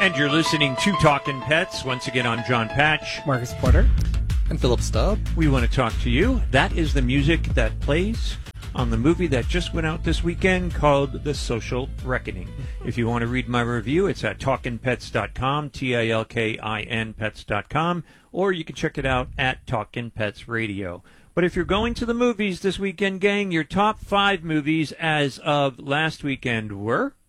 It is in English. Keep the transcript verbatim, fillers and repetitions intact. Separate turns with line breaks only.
And you're listening to Talkin' Pets. Once again, I'm John Patch.
Marcus Porter.
And Philip Stubb.
We want to talk to you. That is the music that plays on the movie that just went out this weekend called The Social Reckoning. If you want to read my review, it's at talkin pets dot com, T A L K I N pets dot com, or you can check it out at Talkin' Pets Radio. But if you're going to the movies this weekend, gang, your top five movies as of last weekend were...